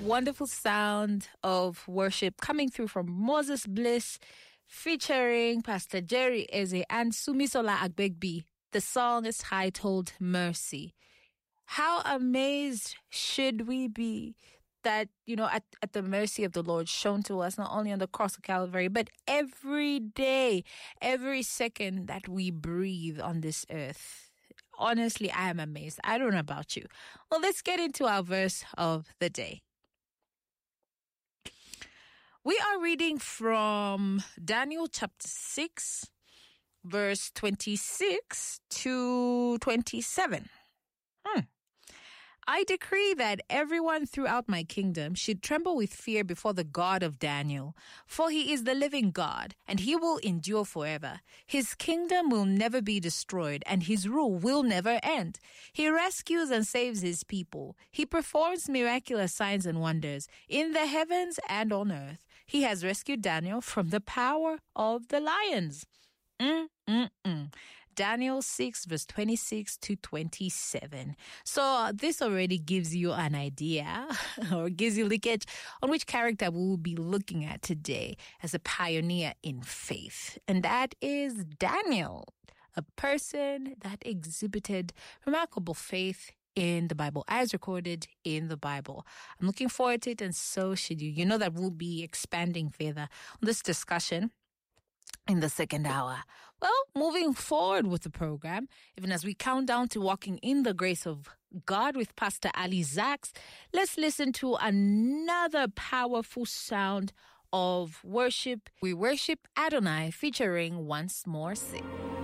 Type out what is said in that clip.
wonderful sound of worship coming through from Moses Bliss featuring Pastor Jerry Eze and Sumisola Agbegbi. The song is titled Mercy. How amazed should we be that, at the mercy of the Lord shown to us, not only on the cross of Calvary, but every day, every second that we breathe on this earth. Honestly, I am amazed. I don't know about you. Well, let's get into our verse of the day. We are reading from Daniel chapter 6, verse 26 to 27. I decree that everyone throughout my kingdom should tremble with fear before the God of Daniel, for he is the living God, and he will endure forever. His kingdom will never be destroyed, and his rule will never end. He rescues and saves his people. He performs miraculous signs and wonders in the heavens and on earth. He has rescued Daniel from the power of the lions. Daniel 6 verse 26 to 27. So this already gives you an idea or gives you leakage on which character we will be looking at today as a pioneer in faith. And that is Daniel, a person that exhibited remarkable faith in the Bible, as recorded in the Bible. I'm looking forward to it, and so should you. You know that we'll be expanding further on this discussion in the second hour. Well, moving forward with the program, even as we count down to walking in the grace of God with Pastor Ali Zaks, let's listen to another powerful sound of worship. We worship Adonai featuring Once More Sing.